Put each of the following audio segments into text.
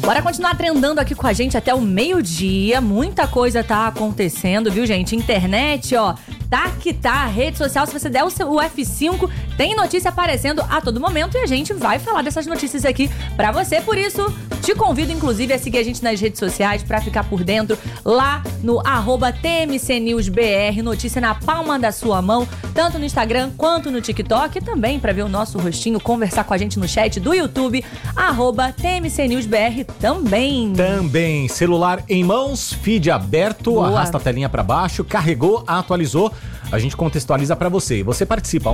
Bora continuar trendando aqui com a gente até o meio-dia. Muita coisa tá acontecendo, viu, gente? Internet, ó, tá que tá. Rede social, se você der o F5, tem notícia aparecendo a todo momento e a gente vai falar dessas notícias aqui pra você. Por isso, te convido, inclusive, a seguir a gente nas redes sociais pra ficar por dentro lá no @TMCNewsBR, notícia na palma da sua mão, tanto no Instagram quanto no TikTok, e também pra ver o nosso rostinho, conversar com a gente no chat do YouTube, @TMCNewsBR também. Também, celular em mãos, feed aberto, Boa. Arrasta a telinha pra baixo, carregou, atualizou, a gente contextualiza pra você. Você participa,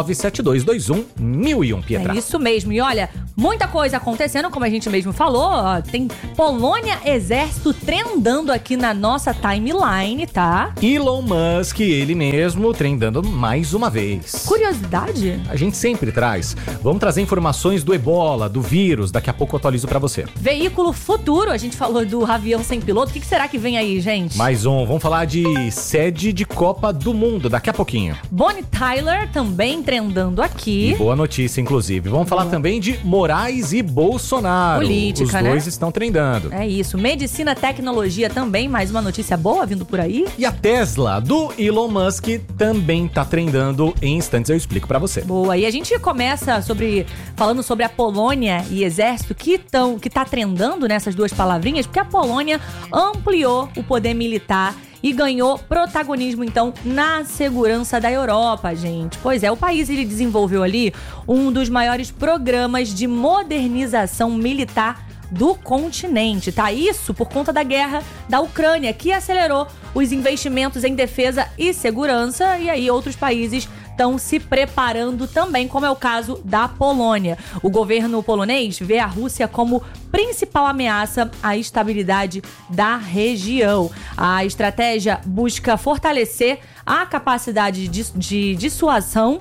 11972211001, Pietra. É isso mesmo. E olha, muita coisa acontecendo, como a gente mesmo falou. Ó, tem Polônia, exército trendando aqui na nossa timeline, tá? Elon Musk, ele mesmo, trendando mais uma vez. Curiosidade? A gente sempre traz. Vamos trazer informações do Ebola, do vírus. Daqui a pouco eu atualizo pra você. Veículo futuro, a gente falou do avião sem piloto. O que será que vem aí, gente? Mais um. Vamos falar de sede de Copa do Mundo daqui a pouquinho. Bonnie Tyler também trendando aqui. E boa notícia, inclusive. Vamos falar também de Moraes e Bolsonaro. Política, Os dois né? estão trendando. É isso. Medicina, tecnologia também, mais uma notícia boa vindo por aí. E a Tesla, do Elon Musk, também tá trendando. Em instantes eu explico pra você. Boa, e a gente começa falando sobre a Polônia e exército que tá trendando nessas duas palavrinhas, porque a Polônia ampliou o poder militar e ganhou protagonismo, então, na segurança da Europa, gente. Pois é, o país ele desenvolveu ali um dos maiores programas de modernização militar do continente, tá? Isso por conta da guerra da Ucrânia, que acelerou os investimentos em defesa e segurança, e aí outros países estão se preparando também, como é o caso da Polônia. O governo polonês vê a Rússia como principal ameaça à estabilidade da região. A estratégia busca fortalecer a capacidade de dissuasão,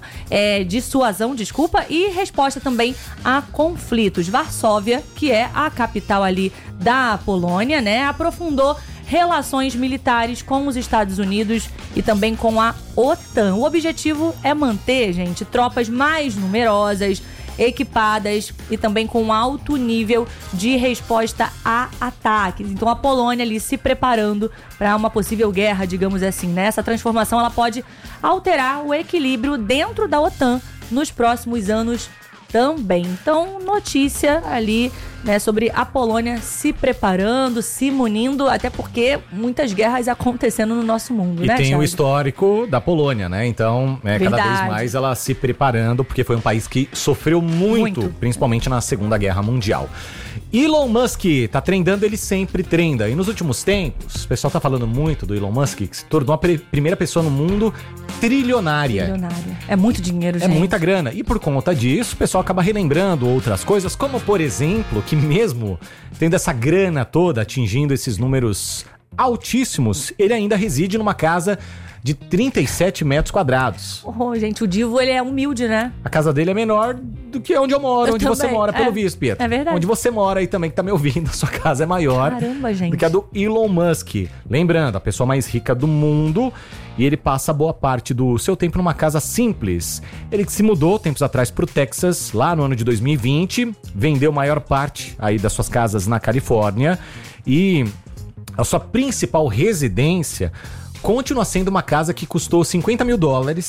e resposta também a conflitos. Varsóvia, que é a capital ali da Polônia, né, aprofundou relações militares com os Estados Unidos e também com a OTAN. O objetivo é manter, gente, tropas mais numerosas, equipadas e também com alto nível de resposta a ataques. Então a Polônia ali se preparando para uma possível guerra, digamos assim, né? Essa transformação ela pode alterar o equilíbrio dentro da OTAN nos próximos anos também. Então, notícia ali, né, sobre a Polônia se preparando, se munindo, até porque muitas guerras acontecendo no nosso mundo, e né, tem Thiago? o histórico da Polônia, né? Então, cada vez mais ela se preparando, porque foi um país que sofreu muito, principalmente na Segunda Guerra Mundial. Elon Musk tá trendando, ele sempre trenda. E nos últimos tempos, o pessoal tá falando muito do Elon Musk, que se tornou a primeira pessoa no mundo trilionária. É muito dinheiro, gente. É muita grana. E por conta disso, o pessoal acaba relembrando outras coisas, como, por exemplo, que mesmo tendo essa grana toda, atingindo esses números altíssimos, ele ainda reside numa casa de 37 metros quadrados. Oh, gente, o Divo, ele é humilde, né? A casa dele é menor do que onde eu moro, onde você mora, pelo visto, Pietro. É verdade. Onde você mora aí também, que tá me ouvindo, a sua casa é maior. Caramba, gente. Do que a do Elon Musk. Lembrando, a pessoa mais rica do mundo, e ele passa boa parte do seu tempo numa casa simples. Ele se mudou tempos atrás pro Texas, lá no ano de 2020, vendeu maior parte aí das suas casas na Califórnia, e a sua principal residência continua sendo uma casa que custou $50 mil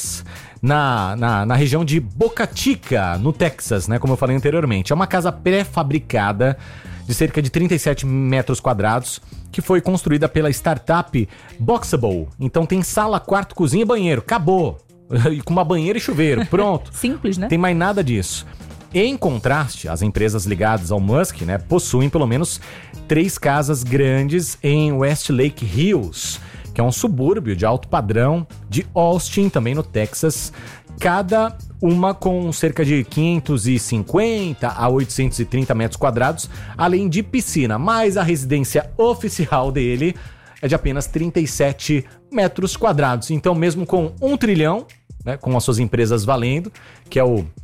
na região de Boca Chica, no Texas, né? Como eu falei anteriormente. É uma casa pré-fabricada de cerca de 37 metros quadrados que foi construída pela startup Boxable. Então tem sala, quarto, cozinha e banheiro. Acabou. Com uma banheira e chuveiro. Pronto. Simples, né? Tem mais nada disso. Em contraste, as empresas ligadas ao Musk, né, possuem pelo menos 3 casas grandes em Westlake Hills, que é um subúrbio de alto padrão de Austin, também no Texas, cada uma com cerca de 550 a 830 metros quadrados, além de piscina, mas a residência oficial dele é de apenas 37 metros quadrados. Então, mesmo com 1 trilhão, né, com as suas empresas valendo, que é o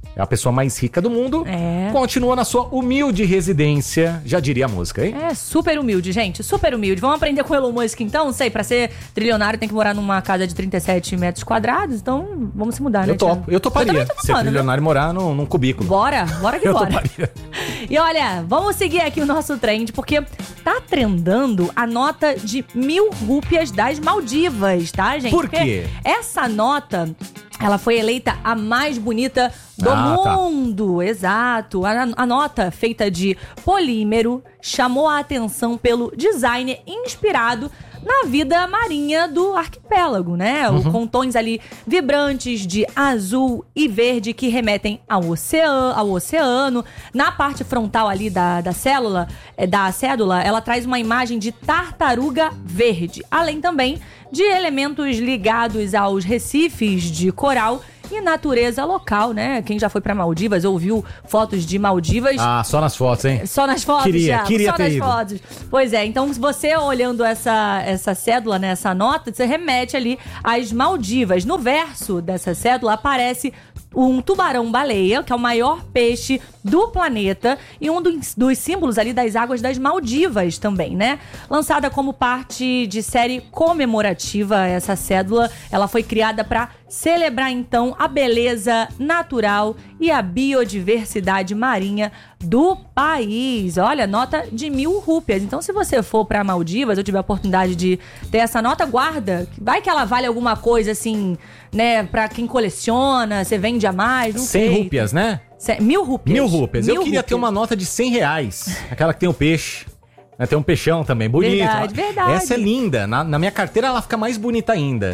é a pessoa mais rica do mundo, continua na sua humilde residência, já diria a música, hein? É, super humilde, gente, super humilde. Vamos aprender com o Elon Musk, então? Não sei, pra ser trilionário tem que morar numa casa de 37 metros quadrados, então vamos se mudar, né, Thiago? Eu toparia ser trilionário e morar num cubículo. Bora que eu bora. Toparia. E olha, vamos seguir aqui o nosso trend, porque tá trendando a nota de 1.000 rúpias das Maldivas, tá, gente? Por quê? Porque essa nota, ela foi eleita a mais bonita do mundo. Tá. Exato. A nota, feita de polímero, chamou a atenção pelo design inspirado na vida marinha do arquipélago, né? Com tons ali vibrantes de azul e verde que remetem ao oceano. Na parte frontal ali da cédula, ela traz uma imagem de tartaruga verde, além também de elementos ligados aos recifes de coral e natureza local, né? Quem já foi pra Maldivas ou viu fotos de Maldivas... Ah, só nas fotos, hein? Só nas fotos, queria só ter nas ido. fotos. Pois é, então se você olhando essa cédula, né, essa nota, você remete ali às Maldivas. No verso dessa cédula aparece um tubarão-baleia, que é o maior peixe do planeta e um dos símbolos ali das águas das Maldivas também, né? Lançada como parte de série comemorativa, essa cédula, ela foi criada para celebrar, então, a beleza natural e a biodiversidade marinha do país. Olha, nota de 1.000 rúpias. Então, se você for para Maldivas ou tiver a oportunidade de ter essa nota, guarda. Vai que ela vale alguma coisa, assim, né? Pra quem coleciona, você vende a mais, não 100 sei. rúpias, né? 1.000 rúpias. 1.000 rúpias. Eu queria ter uma nota de R$100. Aquela que tem o peixe. Tem um peixão também, bonito. Verdade. Essa é linda. Na minha carteira ela fica mais bonita ainda.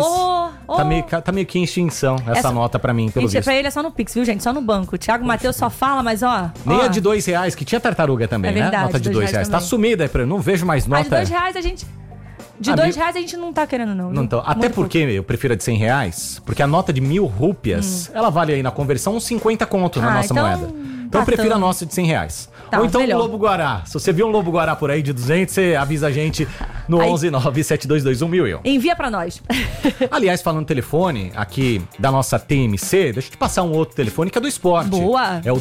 Tá meio que em extinção essa nota pra mim, pelo visto. Pra ele é só no Pix, viu, gente? Só no banco. O Thiago Matheus só fala, mas Nem a de R$2, que tinha tartaruga também, né? Nota de R$2. Tá sumida aí, não vejo mais nota. A de R$2 a gente... De R$2 a gente não tá querendo, não. Não tô. Até porque eu prefiro a de R$100, porque a nota de 1.000 rúpias, ela vale aí na conversão uns 50 conto na nossa moeda. Então eu prefiro a nossa de R$100. Tá, ou então melhor. um lobo-guará. Se você viu um lobo-guará por aí de 200, você avisa a gente no 1197221.000. Envia pra nós. Aliás, falando no telefone aqui da nossa TMC, deixa eu te passar um outro telefone que é do esporte. Boa. É o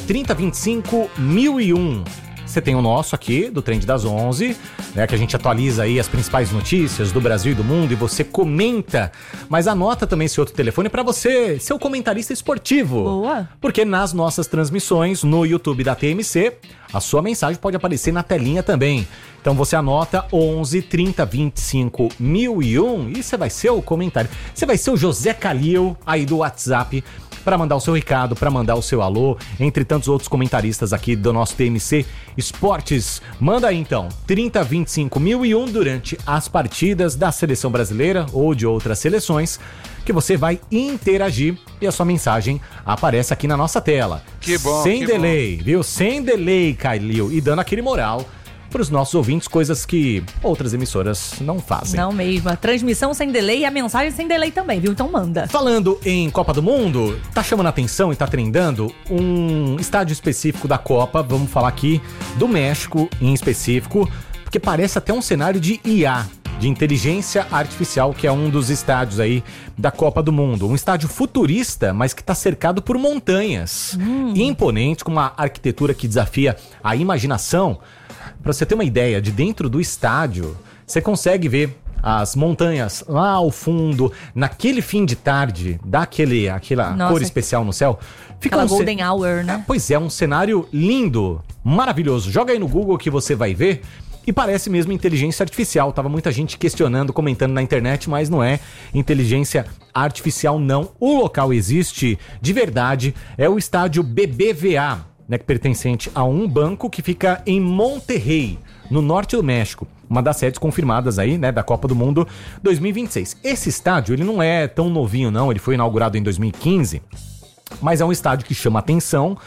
3025-1001. Você tem o nosso aqui, do Trend das 11, né, que a gente atualiza aí as principais notícias do Brasil e do mundo e você comenta. Mas anota também esse outro telefone para você ser o comentarista esportivo. Boa. Porque nas nossas transmissões no YouTube da TMC, a sua mensagem pode aparecer na telinha também. Então você anota 11 30 25 1001 e você vai ser o comentário. Você vai ser o José Calil aí do WhatsApp para mandar o seu recado, para mandar o seu alô, entre tantos outros comentaristas aqui do nosso TMC Esportes. Manda aí então, 30 25 1001 durante as partidas da seleção brasileira ou de outras seleções, que você vai interagir e a sua mensagem aparece aqui na nossa tela. Que bom, sem delay, viu? Sem delay, Calil, e dando aquele moral para os nossos ouvintes, coisas que outras emissoras não fazem. Não mesmo, a transmissão sem delay e a mensagem sem delay também, viu? Então manda. Falando em Copa do Mundo, tá chamando a atenção e tá trendando um estádio específico da Copa, vamos falar aqui do México em específico, porque parece até um cenário de IA, de inteligência artificial, que é um dos estádios aí da Copa do Mundo. Um estádio futurista, mas que está cercado por montanhas imponentes, com uma arquitetura que desafia a imaginação. Para você ter uma ideia, de dentro do estádio, você consegue ver as montanhas lá ao fundo, naquele fim de tarde, dá aquela cor especial no céu. Fica aquela golden hour, né? Pois é, um cenário lindo, maravilhoso. Joga aí no Google que você vai ver. E parece mesmo inteligência artificial. Tava muita gente questionando, comentando na internet, mas não é inteligência artificial, não. O local existe de verdade. É o estádio BBVA, né, que pertencente a um banco que fica em Monterrey, no norte do México. Uma das sedes confirmadas aí, né, da Copa do Mundo 2026. Esse estádio, ele não é tão novinho, não. Ele foi inaugurado em 2015. Mas é um estádio que chama atenção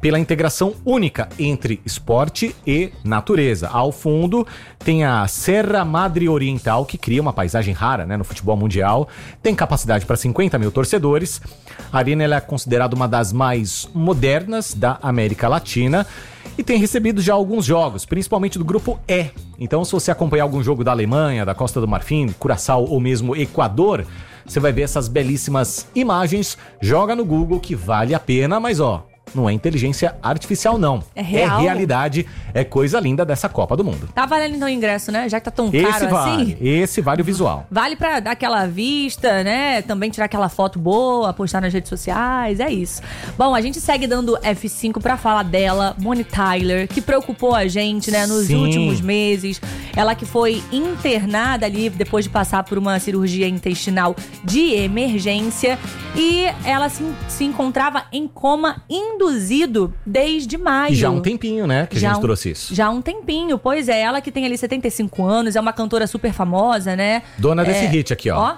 pela integração única entre esporte e natureza. Ao fundo tem a Serra Madre Oriental, que cria uma paisagem rara, né, no futebol mundial. Tem capacidade para 50 mil torcedores. A arena ela é considerada uma das mais modernas da América Latina e tem recebido já alguns jogos, principalmente do grupo E. Então, se você acompanhar algum jogo da Alemanha, da Costa do Marfim, Curaçao ou mesmo Equador, você vai ver essas belíssimas imagens. Joga no Google que vale a pena, mas não é inteligência artificial, não. É real. É realidade, é coisa linda dessa Copa do Mundo. Tá valendo então o ingresso, né? Já que tá tão caro assim. Esse vale o visual. Vale pra dar aquela vista, né? Também tirar aquela foto boa, postar nas redes sociais, é isso. Bom, a gente segue dando F5 pra falar dela, Bonnie Tyler, que preocupou a gente, né, nos últimos meses. Ela que foi internada ali depois de passar por uma cirurgia intestinal de emergência e ela se encontrava em coma induzido desde maio. E já há um tempinho, né, que a gente trouxe isso. Já há um tempinho, pois é. Ela que tem ali 75 anos, é uma cantora super famosa, né? Dona desse hit aqui, ó.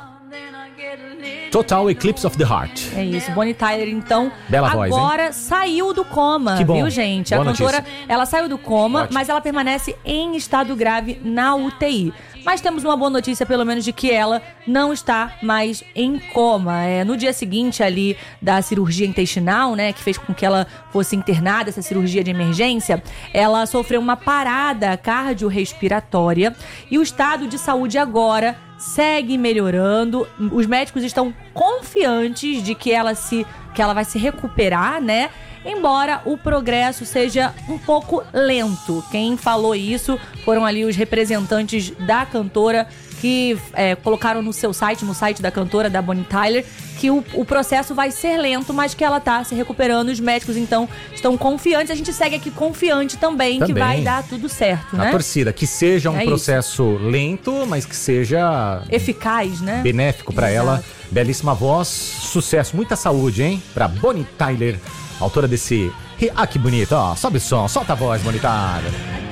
Total Eclipse of the Heart. É isso, Bonnie Tyler, então, bela voz, agora saiu do coma, que bom. Viu, gente? Boa a cantora, notícia. ela saiu do coma, Ótimo. mas ela permanece em estado grave na UTI. Mas temos uma boa notícia, pelo menos, de que ela não está mais em coma. No dia seguinte ali da cirurgia intestinal, né, que fez com que ela fosse internada, essa cirurgia de emergência, ela sofreu uma parada cardiorrespiratória e o estado de saúde agora segue melhorando. Os médicos estão confiantes de que ela vai se recuperar, né? Embora o progresso seja um pouco lento. Quem falou isso foram ali os representantes da cantora que colocaram no site da cantora, da Bonnie Tyler, que o processo vai ser lento, mas que ela tá se recuperando. Os médicos, então, estão confiantes. A gente segue aqui confiante também que vai dar tudo certo, né? A torcida, que seja um processo lento, mas que seja eficaz, né? Benéfico pra ela. Belíssima voz, sucesso, muita saúde, hein? Pra Bonnie Tyler, autora desse... Ah, que bonito, ó. Sobe o som, solta a voz, Bonnie Tyler.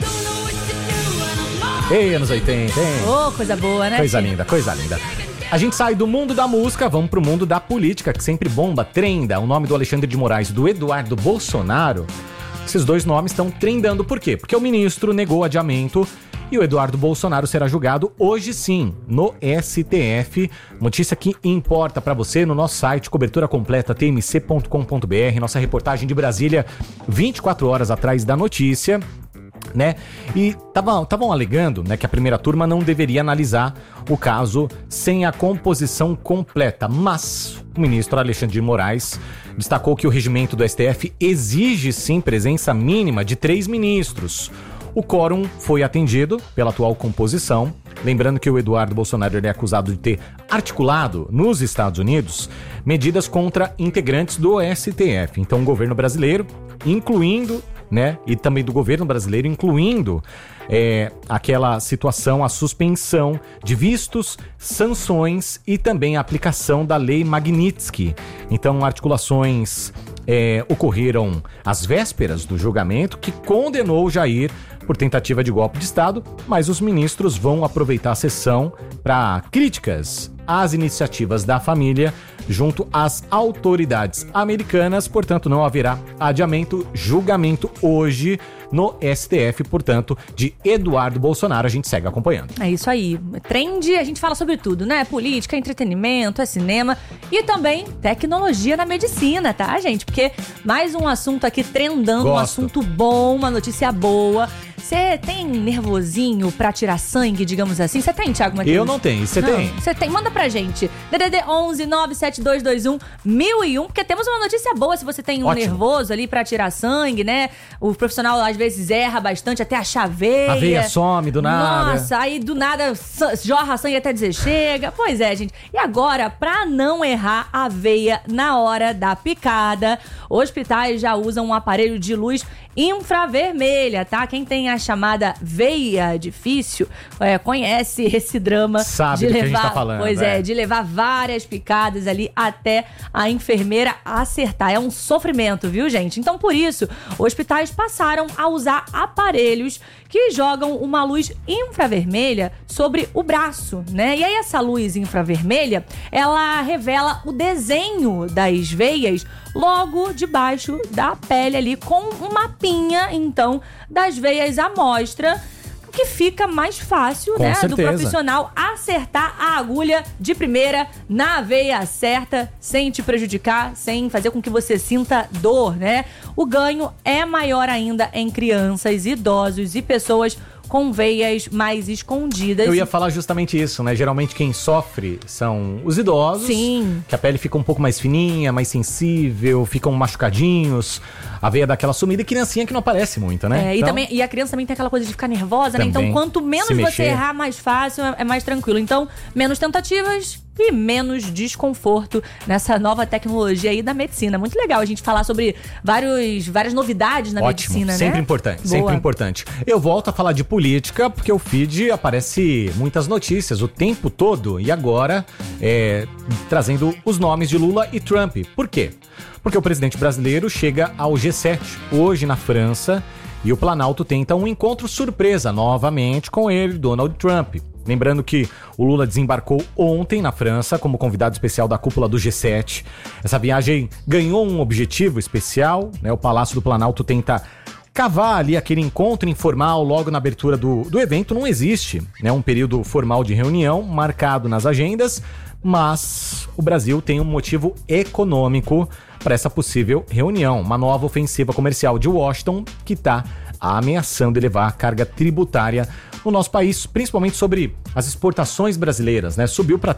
Ei, anos 80, hein? Oh, coisa boa, né? Coisa linda, coisa linda. A gente sai do mundo da música, vamos pro mundo da política, que sempre bomba, trenda. O nome do Alexandre de Moraes e do Eduardo Bolsonaro, esses dois nomes estão trendando. Por quê? Porque o ministro negou o adiamento e o Eduardo Bolsonaro será julgado hoje sim, no STF. Notícia que importa pra você no nosso site, cobertura completa tmc.com.br, nossa reportagem de Brasília, 24 horas atrás da notícia, né? E estavam alegando, né, que a primeira turma não deveria analisar o caso sem a composição completa, mas o ministro Alexandre de Moraes destacou que o regimento do STF exige sim presença mínima de 3 ministros. O quórum foi atendido pela atual composição. Lembrando que o Eduardo Bolsonaro é acusado de ter articulado nos Estados Unidos medidas contra integrantes do STF. Então o governo brasileiro, incluindo, né, e também do governo brasileiro, incluindo aquela situação, a suspensão de vistos, sanções e também a aplicação da lei Magnitsky. Então articulações ocorreram às vésperas do julgamento que condenou Jair por tentativa de golpe de Estado, mas os ministros vão aproveitar a sessão para críticas às iniciativas da família junto às autoridades americanas. Portanto, não haverá adiamento, julgamento hoje no STF, portanto, de Eduardo Bolsonaro. A gente segue acompanhando. É isso aí. Trend, a gente fala sobre tudo, né? Política, entretenimento, cinema e também tecnologia na medicina, tá, gente? Porque mais um assunto aqui trendando, um assunto bom, uma notícia boa. Você tem nervosinho pra tirar sangue, digamos assim? Você tem, Thiago Matheus? Eu não tenho. Você tem? Você tem. Manda pra gente. DDD 11 97221 1001, porque temos uma notícia boa se você tem um nervoso ali pra tirar sangue, né? O profissional às vezes erra bastante até achar veia. A veia some do nada. Nossa, aí do nada jorra sangue até dizer chega. Pois é, gente. E agora, pra não errar a veia na hora da picada, hospitais já usam um aparelho de luz infravermelha, tá? Quem tem a chamada veia difícil conhece esse drama. Sabe do que a gente tá falando. Pois de levar várias picadas ali até a enfermeira acertar. É um sofrimento, viu, gente? Então, por isso, hospitais passaram a usar aparelhos que jogam uma luz infravermelha sobre o braço, né? E aí essa luz infravermelha, ela revela o desenho das veias logo debaixo da pele ali, com um mapinha, então, das veias à mostra, que fica mais fácil, né, do profissional acertar a agulha de primeira na veia certa, sem te prejudicar, sem fazer com que você sinta dor, né? O ganho é maior ainda em crianças, idosos e pessoas com veias mais escondidas. Eu ia falar justamente isso, né? Geralmente quem sofre são os idosos. Sim. Que a pele fica um pouco mais fininha, mais sensível, ficam machucadinhos, a veia dá aquela sumida, e criancinha que não aparece muito, né? Então, e a criança também tem aquela coisa de ficar nervosa, né? Então, quanto menos você errar, mais fácil, é mais tranquilo. Então, menos tentativas e menos desconforto nessa nova tecnologia aí da medicina. Muito legal a gente falar sobre várias novidades na medicina, né? Sempre importante, sempre importante. Eu volto a falar de política, porque o feed aparece muitas notícias o tempo todo, e agora trazendo os nomes de Lula e Trump. Por quê? Porque o presidente brasileiro chega ao G7 hoje na França, e o Planalto tenta um encontro surpresa novamente com ele, Donald Trump. Lembrando que o Lula desembarcou ontem na França como convidado especial da cúpula do G7. Essa viagem ganhou um objetivo especial, né? O Palácio do Planalto tenta cavar ali aquele encontro informal logo na abertura do evento. Não existe, né, um período formal de reunião marcado nas agendas, mas o Brasil tem um motivo econômico para essa possível reunião. Uma nova ofensiva comercial de Washington que está ameaçando elevar a carga tributária no nosso país, principalmente sobre as exportações brasileiras, né? Subiu para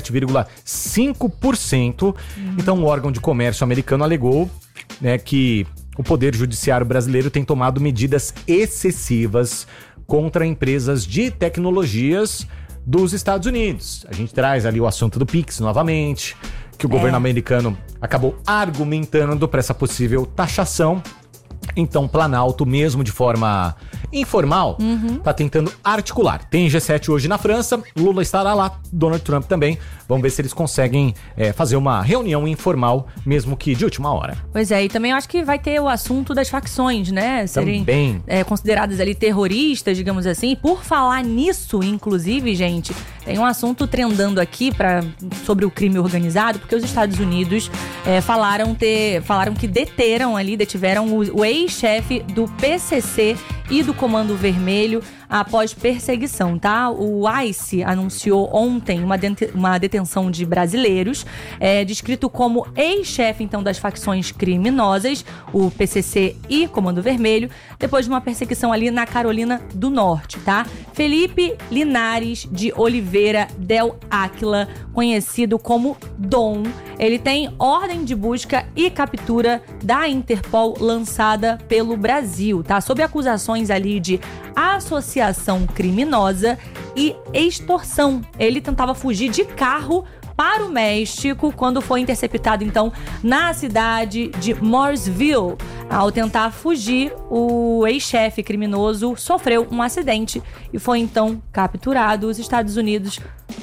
37,5%. Então o órgão de comércio americano alegou, né, que o Poder Judiciário brasileiro tem tomado medidas excessivas contra empresas de tecnologias dos Estados Unidos. A gente traz ali o assunto do Pix novamente, que o governo americano acabou argumentando para essa possível taxação. Então, o Planalto, mesmo de forma informal, tá tentando articular. Tem G7 hoje na França, Lula estará lá, Donald Trump também. Vamos ver se eles conseguem fazer uma reunião informal, mesmo que de última hora. Pois é, e também eu acho que vai ter o assunto das facções, né? Serem consideradas ali terroristas, digamos assim. Por falar nisso, inclusive, gente, tem um assunto trendando aqui sobre o crime organizado, porque os Estados Unidos falaram que detiveram o ex-chefe do PCC e do Comando Vermelho após perseguição, tá? O ICE anunciou ontem uma detenção de brasileiros, descrito como ex-chefe, então, das facções criminosas, o PCC e Comando Vermelho, depois de uma perseguição ali na Carolina do Norte, tá? Felipe Linares de Oliveira Del Áquila, conhecido como Dom, ele tem ordem de busca e captura da Interpol lançada pelo Brasil, tá? Sob acusações ali de associação criminosa e extorsão. Ele tentava fugir de carro para o México quando foi interceptado, então, na cidade de Mooresville. Ao tentar fugir, o ex-chefe criminoso sofreu um acidente e foi, então, capturado. Os Estados Unidos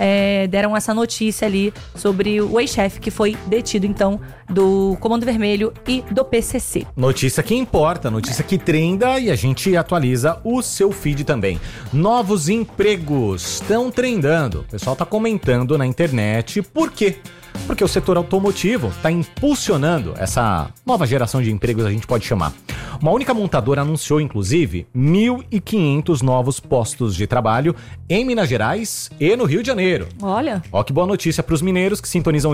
deram essa notícia ali sobre o ex-chefe que foi detido, então, do Comando Vermelho e do PCC. Notícia que importa, notícia que trenda, e a gente atualiza o seu feed também. Novos empregos estão trendando. O pessoal tá comentando na internet. Por quê? Porque o setor automotivo está impulsionando essa nova geração de empregos, a gente pode chamar. Uma única montadora anunciou, inclusive, 1.500 novos postos de trabalho em Minas Gerais e no Rio de Janeiro. Olha! Ó, que boa notícia para os mineiros que sintonizam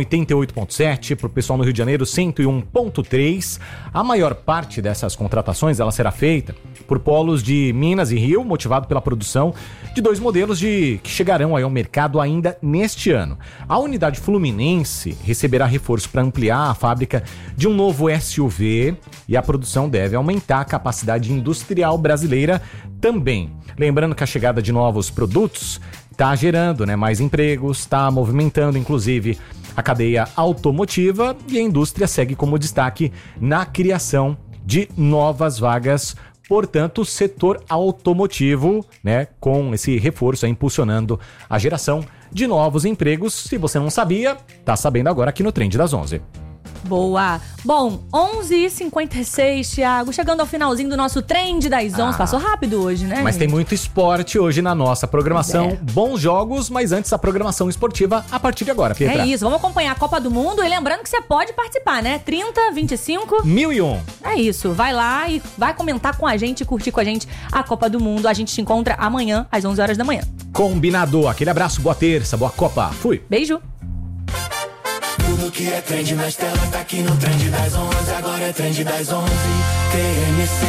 88.7, para o pessoal no Rio de Janeiro 101.3. A maior parte dessas contratações ela será feita por polos de Minas e Rio, motivado pela produção de 2 modelos que chegarão aí ao mercado ainda neste ano. A unidade fluminense receberá reforço para ampliar a fábrica de um novo SUV, e a produção deve aumentar a capacidade industrial brasileira também. Lembrando que a chegada de novos produtos está gerando, né, mais empregos, está movimentando inclusive a cadeia automotiva, e a indústria segue como destaque na criação de novas vagas. Portanto, o setor automotivo, né, com esse reforço, impulsionando a geração de novos empregos. Se você não sabia, tá sabendo agora aqui no Trend das 11. Boa. Bom, 11h56, Thiago. Chegando ao finalzinho do nosso Trend das 11. Passou rápido hoje, né? Mas tem muito esporte hoje na nossa programação. Bons jogos, mas antes a programação esportiva a partir de agora, Pietra. É isso, vamos acompanhar a Copa do Mundo. E lembrando que você pode participar, né? 30, 25... 1001. É isso, vai lá e vai comentar com a gente, curtir com a gente a Copa do Mundo. A gente te encontra amanhã, às 11 horas da manhã. Combinado. Aquele abraço, boa terça, boa Copa. Fui. Beijo. Tudo que é trend nas telas tá aqui no Trend das 11. Agora é Trend das 11, TMC.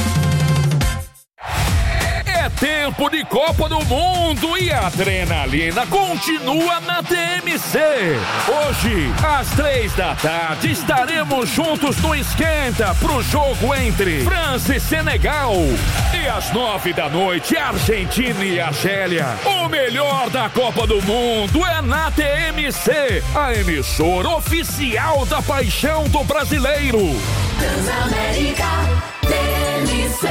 É tempo de Copa do Mundo e a adrenalina continua na TMC. Hoje, às 3h, estaremos juntos no Esquenta pro jogo entre França e Senegal. E às 9h, Argentina e Argélia. O melhor da Copa do Mundo é na TMC, a emissora oficial da paixão do brasileiro. Transamérica, TMC.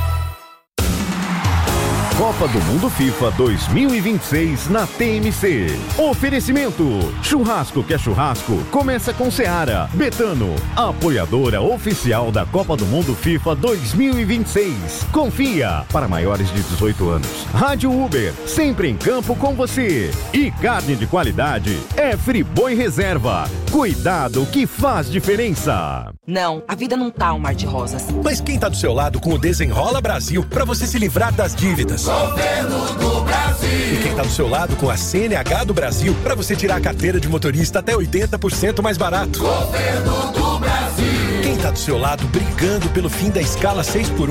Copa do Mundo FIFA 2026 na TMC. Oferecimento: churrasco que é churrasco, começa com Seara. Betano, apoiadora oficial da Copa do Mundo FIFA 2026. Confia, para maiores de 18 anos. Rádio Uber, sempre em campo com você. E carne de qualidade é Friboi Reserva. Cuidado que faz diferença. Não, a vida não tá um mar de rosas. Mas quem tá do seu lado com o Desenrola Brasil para você se livrar das dívidas? Governo do Brasil. E quem tá do seu lado com a CNH do Brasil para você tirar a carteira de motorista até 80% mais barato? Governo do Brasil. Quem tá do seu lado brigando pelo fim da escala 6x1